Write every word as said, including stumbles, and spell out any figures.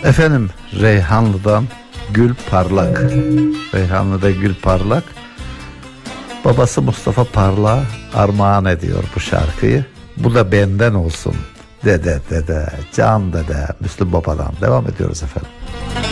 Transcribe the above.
Efendim, Reyhanlı'dan Gül Parlak. Reyhanlı'da Gül Parlak. Babası Mustafa Parlak armağan ediyor bu şarkıyı. Bu da benden olsun. Dede dede, can dede, Müslüm Baba'dan. Devam ediyoruz efendim.